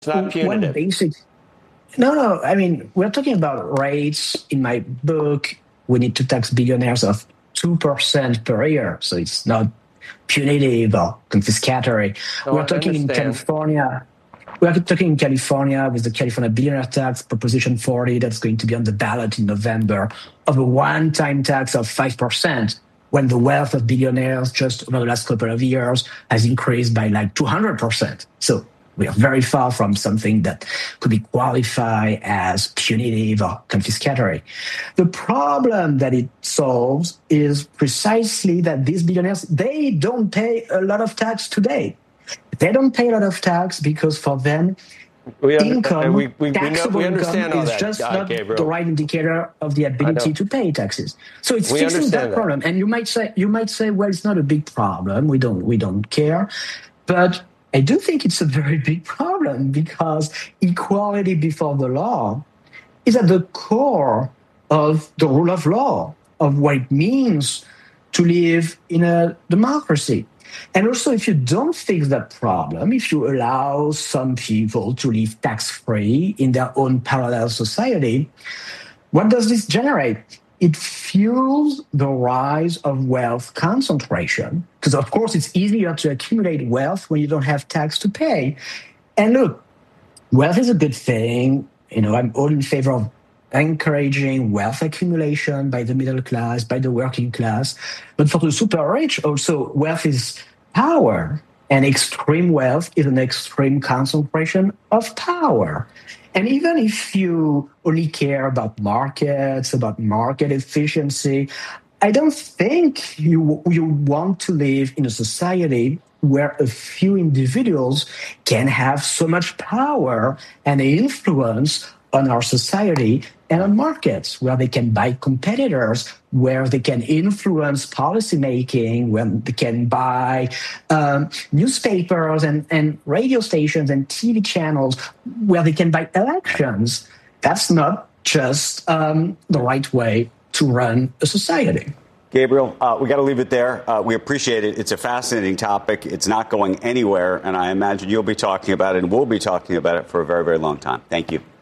It's not punitive. One basic. No. I mean, we're talking about rates. In my book, we need to tax billionaires of 2% per year. So it's not punitive or confiscatory. We're talking in California. We're talking in California with the California Billionaire Tax, Proposition 40, that's going to be on the ballot in November, of a one-time tax of 5%, when the wealth of billionaires just over the last couple of years has increased by like 200%. So we are very far from something that could be qualified as punitive or confiscatory. The problem that it solves is precisely that these billionaires, they don't pay a lot of tax today. They don't pay a lot of tax because for them, income, taxable income is just not the right indicator of the ability to pay taxes. So it's fixing that problem. And you might say, well, it's not a big problem. We don't care. But I do think it's a very big problem because equality before the law is at the core of the rule of law, of what it means to live in a democracy. And also, if you don't fix that problem, if you allow some people to live tax-free in their own parallel society, what does this generate? It fuels the rise of wealth concentration. Because, of course, it's easier to accumulate wealth when you don't have tax to pay. And look, wealth is a good thing. I'm all in favor of encouraging wealth accumulation by the middle class, by the working class. But for the super rich, also, wealth is power. And extreme wealth is an extreme concentration of power. And even if you only care about markets, about market efficiency, I don't think you want to live in a society where a few individuals can have so much power and influence on our society and on markets, where they can buy competitors, where they can influence policymaking, when they can buy newspapers and radio stations and TV channels, where they can buy elections. That's not just the right way to run a society. Gabriel, we got to leave it there. We appreciate it. It's a fascinating topic. It's not going anywhere, and I imagine you'll be talking about it, and we'll be talking about it for a very, very long time. Thank you.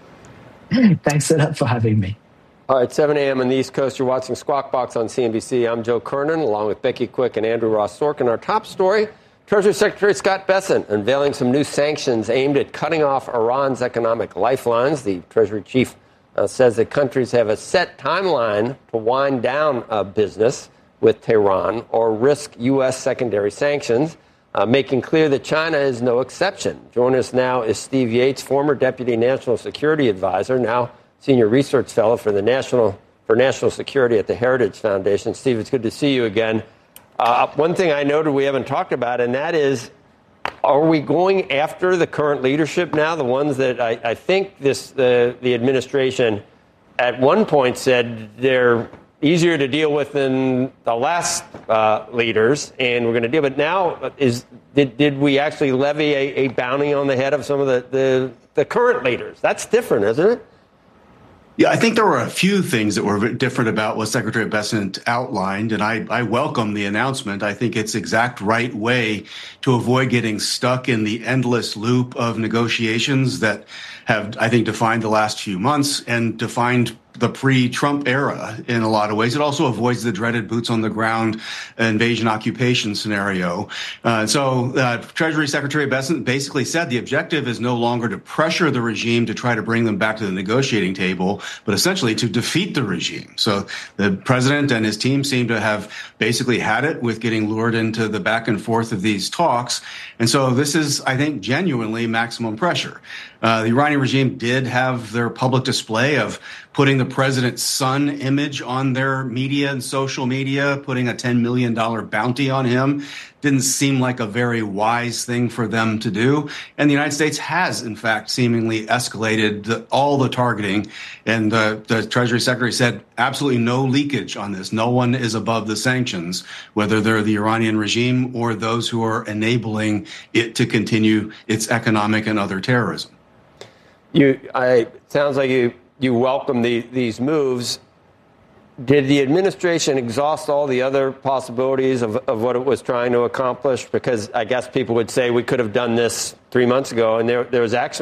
Thanks a lot for having me. All right, 7 a.m. on the East Coast. You're watching Squawk Box on CNBC. I'm Joe Kernan, along with Becky Quick and Andrew Ross Sorkin. Our top story, Treasury Secretary Scott Bessent unveiling some new sanctions aimed at cutting off Iran's economic lifelines. The Treasury chief says that countries have a set timeline to wind down business with Tehran or risk U.S. secondary sanctions, making clear that China is no exception. Joining us now is Steve Yates, former Deputy National Security Advisor, now Senior Research Fellow for National Security at the Heritage Foundation. Steve, it's good to see you again. One thing I noted we haven't talked about, and that is, are we going after the current leadership now, the ones that I think the administration at one point said they're easier to deal with than the last leaders, and we're going to deal. But now, did we actually levy a bounty on the head of some of the current leaders? That's different, isn't it? Yeah, I think there were a few things that were different about what Secretary Bessent outlined, and I welcome the announcement. I think it's exact right way to avoid getting stuck in the endless loop of negotiations that have, I think, defined the last few months and defined the pre-Trump era in a lot of ways. It also avoids the dreaded boots on the ground invasion occupation scenario. Treasury Secretary Bessent basically said the objective is no longer to pressure the regime to try to bring them back to the negotiating table, but essentially to defeat the regime. So the president and his team seem to have basically had it with getting lured into the back and forth of these talks. And so this is, I think, genuinely maximum pressure. The Iranian regime did have their public display of putting the president's son image on their media and social media, putting a $10 million bounty on him. Didn't seem like a very wise thing for them to do. And the United States has, in fact, seemingly escalated all the targeting. And the Treasury Secretary said absolutely no leakage on this. No one is above the sanctions, whether they're the Iranian regime or those who are enabling it to continue its economic and other terrorism. It sounds like you welcome these moves. did the administration exhaust all the other possibilities of what it was trying to accomplish? Because I guess people would say we could have done this 3 months ago, and there was actually